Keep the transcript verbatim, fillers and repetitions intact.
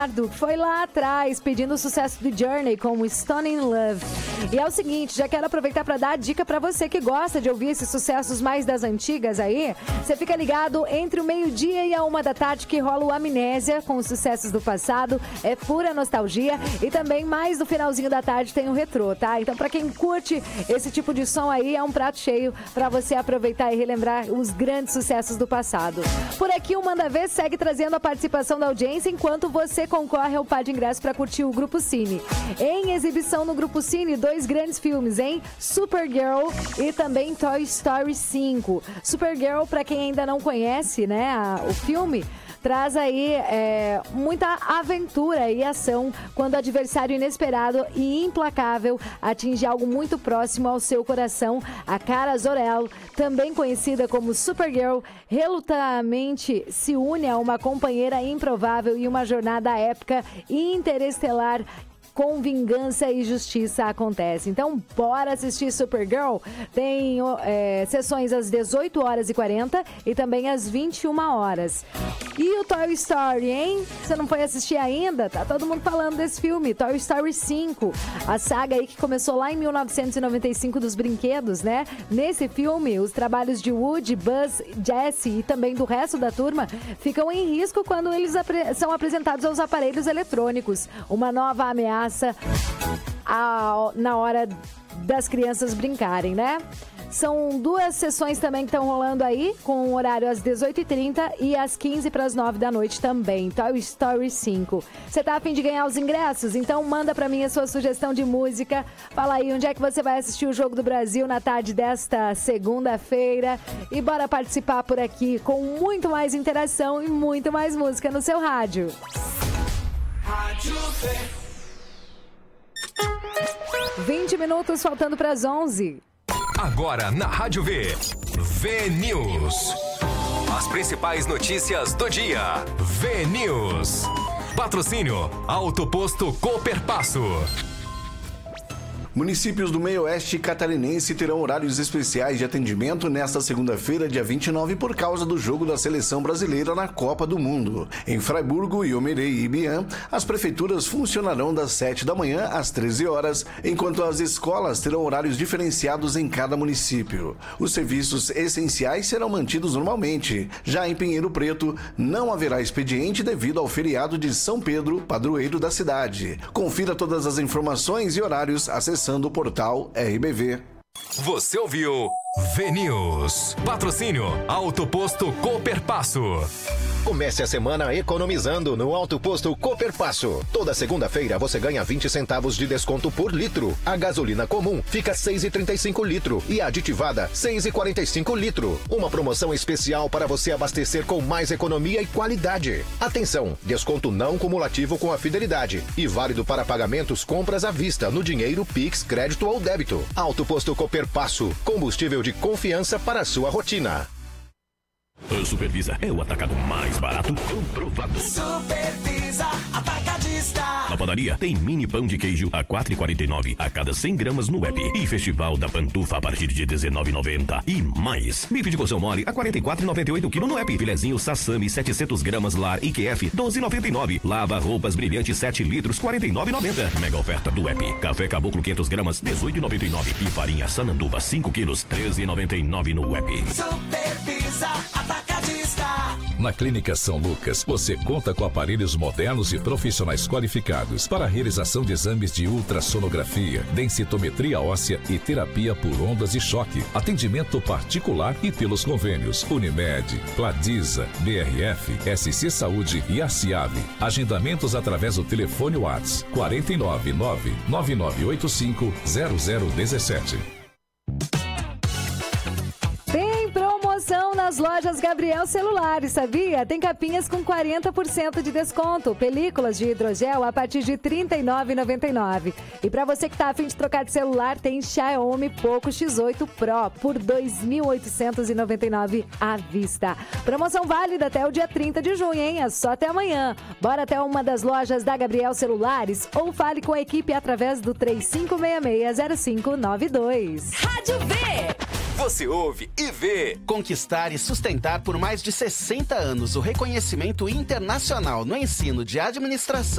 Foi lá atrás pedindo o sucesso do Journey com Stunning Love. E é o seguinte, já quero aproveitar para dar a dica para você que gosta de ouvir esses sucessos mais das antigas aí. Você fica ligado entre o meio-dia e a uma da tarde que rola o Amnésia com os sucessos do passado. É pura nostalgia. E também mais no finalzinho da tarde tem o retrô, tá? Então para quem curte esse tipo de som aí, é um prato cheio para você aproveitar e relembrar os grandes sucessos do passado. Por aqui o Manda Ver segue trazendo a participação da audiência enquanto você concorre ao par de ingressos para curtir o Grupo Cine. Em exibição no Grupo Cine, dois grandes filmes, hein? Supergirl e também Toy Story cinco. Supergirl, para quem ainda não conhece, né, a, o filme, traz aí é, muita aventura e ação quando o adversário inesperado e implacável atinge algo muito próximo ao seu coração. A Kara Zor-El, também conhecida como Supergirl, relutamente se une a uma companheira improvável e uma jornada épica e interestelar com vingança e justiça acontece. Então, bora assistir Supergirl. Tem é, sessões às dezoito horas e quarenta e também às vinte e uma horas. E o Toy Story, hein? Você não foi assistir ainda? Tá todo mundo falando desse filme, Toy Story cinco. A saga aí que começou lá em mil novecentos e noventa e cinco dos brinquedos, né? Nesse filme, os trabalhos de Woody, Buzz, Jessie e também do resto da turma ficam em risco quando eles apre- são apresentados aos aparelhos eletrônicos. Uma nova ameaça A, na hora das crianças brincarem, né? São duas sessões também que estão rolando aí, com o horário às dezoito e trinta e às quinze para as nove da noite também. Toy Story cinco. Você tá a fim de ganhar os ingressos? Então manda pra mim a sua sugestão de música. Fala aí onde é que você vai assistir o Jogo do Brasil na tarde desta segunda-feira. E bora participar por aqui com muito mais interação e muito mais música no seu rádio. Rádio vinte minutos faltando para as onze. Agora na Rádio V, V News. As principais notícias do dia. V News. Patrocínio Auto Posto Cooperpasso. Municípios do meio-oeste catarinense terão horários especiais de atendimento nesta segunda-feira, dia vinte e nove, por causa do jogo da Seleção Brasileira na Copa do Mundo. Em Fraiburgo, Iomerê e Ibiam, as prefeituras funcionarão das sete da manhã às treze horas, enquanto as escolas terão horários diferenciados em cada município. Os serviços essenciais serão mantidos normalmente. Já em Pinheiro Preto, não haverá expediente devido ao feriado de São Pedro, padroeiro da cidade. Confira todas as informações e horários acessando o portal R B V. Você ouviu V News. Patrocínio Auto Posto Cooperpasso. Comece a semana economizando no Auto Posto Cooperpasso. Toda segunda-feira você ganha vinte centavos de desconto por litro. A gasolina comum fica seis reais e trinta e cinco litro e a aditivada seis reais e quarenta e cinco litro. Uma promoção especial para você abastecer com mais economia e qualidade. Atenção, desconto não cumulativo com a fidelidade e válido para pagamentos compras à vista no dinheiro, Pix, crédito ou débito. Auto Posto Cooperpasso, combustível de confiança para a sua rotina. A Supervisa é o atacado mais barato comprovado. Supervisa Atacadista. Na padaria tem mini pão de queijo a quatro reais e quarenta e nove centavos a cada cem gramas no app. E Festival da Pantufa a partir de dezenove reais e noventa centavos. E mais. Bife de coção mole a quarenta e quatro reais e noventa e oito centavos no app. Filezinho Sassami setecentos gramas Lar I Q F doze reais e noventa e nove centavos. Lava roupas brilhantes sete litros quarenta e nove reais e noventa centavos. Mega oferta do app. Café Caboclo quinhentos gramas dezoito reais e noventa e nove centavos. E farinha Sananduva cinco quilos treze reais e noventa e nove centavos no app. Supervisa Atacadista. Na Clínica São Lucas, você conta com aparelhos modernos e profissionais qualificados para a realização de exames de ultrassonografia, densitometria óssea e terapia por ondas de choque. Atendimento particular e pelos convênios Unimed, Pladiza, B R F, S C Saúde e Arciave. Agendamentos através do telefone WhatsApp quatro nove nove, nove nove oito cinco, zero zero um sete. Promoção nas lojas Gabriel Celulares, sabia? Tem capinhas com quarenta por cento de desconto, películas de hidrogel a partir de trinta e nove reais e noventa e nove centavos. E para você que tá a fim de trocar de celular, tem Xiaomi Poco X oito Pro por dois mil oitocentos e noventa e nove reais à vista. Promoção válida até o dia trinta de junho, hein? É só até amanhã. Bora até uma das lojas da Gabriel Celulares ou fale com a equipe através do três cinco seis seis, zero cinco nove dois. Rádio V. Você ouve e vê. Conquistar e sustentar por mais de sessenta anos o reconhecimento internacional no ensino de administração